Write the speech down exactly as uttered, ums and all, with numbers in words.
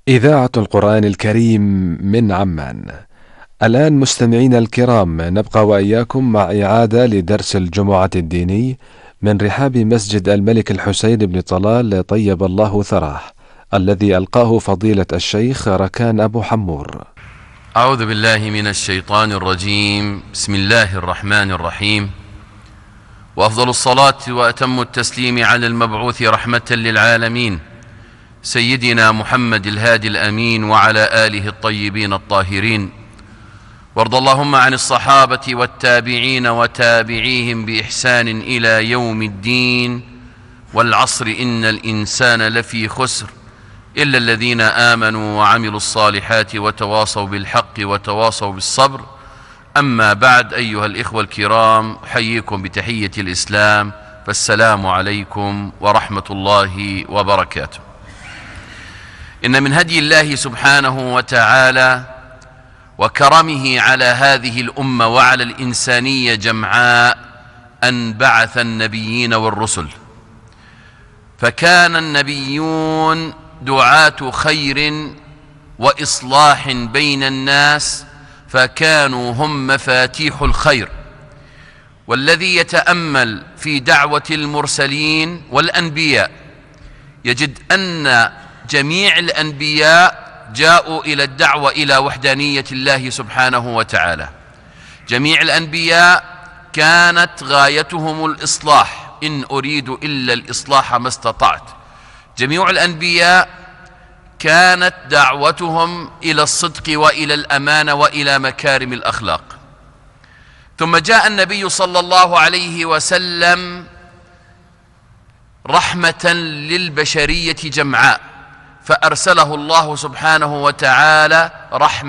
إذاعة القرآن الكريم من عمان. الآن مستمعين الكرام، نبقى وإياكم مع إعادة لدرس الجمعة الديني من رحاب مسجد الملك الحسين بن طلال طيب الله ثراه، الذي ألقاه فضيلة الشيخ ركان أبو حمور. أعوذ بالله من الشيطان الرجيم. بسم الله الرحمن الرحيم، وأفضل الصلاة وأتم التسليم على المبعوث رحمة للعالمين سيدنا محمد الهادي الأمين وعلى آله الطيبين الطاهرين. وارض اللهم عن الصحابة والتابعين وتابعيهم بإحسان إلى يوم الدين. والعصر إن الإنسان لفي خسر إلا الذين آمنوا وعملوا الصالحات وتواصوا بالحق وتواصوا بالصبر. أما بعد، أيها الإخوة الكرام، أحييكم بتحية الإسلام، فالسلام عليكم ورحمة الله وبركاته. إن من هدي الله سبحانه وتعالى وكرمه على هذه الأمة وعلى الإنسانية جمعاء أن بعث النبيين والرسل، فكان النبيون دعاة خير وإصلاح بين الناس، فكانوا هم مفاتيح الخير. والذي يتأمل في دعوة المرسلين والأنبياء يجد أن جميع الأنبياء جاءوا إلى الدعوة إلى وحدانية الله سبحانه وتعالى. جميع الأنبياء كانت غايتهم الإصلاح، إن أريد إلا الإصلاح ما استطعت. جميع الأنبياء كانت دعوتهم إلى الصدق وإلى الأمانة وإلى مكارم الأخلاق. ثم جاء النبي صلى الله عليه وسلم رحمة للبشرية جمعاء، فأرسله الله سبحانه وتعالى رحمة